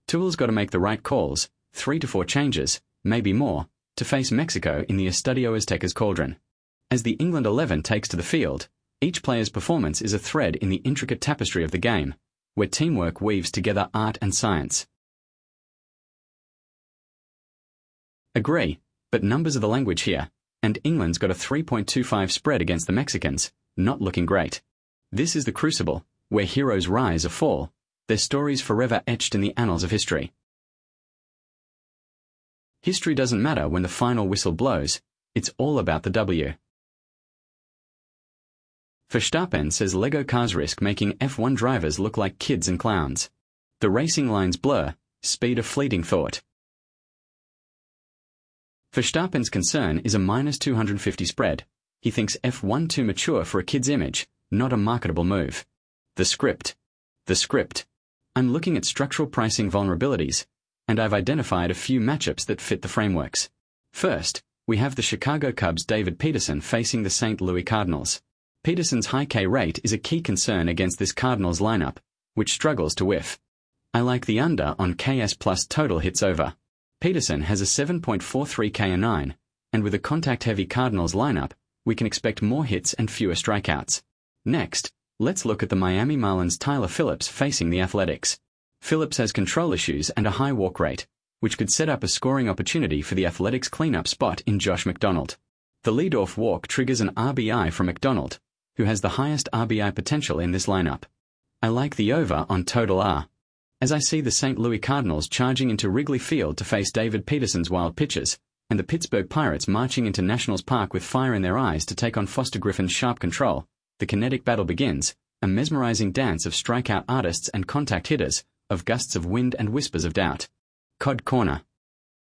Tuel's got to make the right calls, 3 to 4 changes, maybe more, to face Mexico in the Estadio Azteca's cauldron. As the England 11 takes to the field, each player's performance is a thread in the intricate tapestry of the game, where teamwork weaves together art and science. Agree, but numbers are the language here, and England's got a 3.25 spread against the Mexicans, not looking great. This is the crucible, where heroes rise or fall, their stories forever etched in the annals of history. History doesn't matter when the final whistle blows, it's all about the W. Verstappen says Lego cars risk making F1 drivers look like kids and clowns. The racing lines blur, speed a fleeting thought. Verstappen's concern is a -250 spread. He thinks F1 too mature for a kid's image, not a marketable move. The script. I'm looking at structural pricing vulnerabilities, and I've identified a few matchups that fit the frameworks. First, we have the Chicago Cubs' David Peterson facing the St. Louis Cardinals. Peterson's high K rate is a key concern against this Cardinals lineup, which struggles to whiff. I like the under on KS plus total hits over. Peterson has a 7.43 K9, and with a contact-heavy Cardinals lineup, we can expect more hits and fewer strikeouts. Next, let's look at the Miami Marlins' Tyler Phillips facing the Athletics. Phillips has control issues and a high walk rate, which could set up a scoring opportunity for the Athletics' cleanup spot in Josh McDonald. The leadoff walk triggers an RBI from McDonald, who has the highest RBI potential in this lineup. I like the over on total R. As I see the St. Louis Cardinals charging into Wrigley Field to face David Peterson's wild pitches, and the Pittsburgh Pirates marching into Nationals Park with fire in their eyes to take on Foster Griffin's sharp control, the kinetic battle begins, a mesmerizing dance of strikeout artists and contact hitters, of gusts of wind and whispers of doubt. Cod Corner.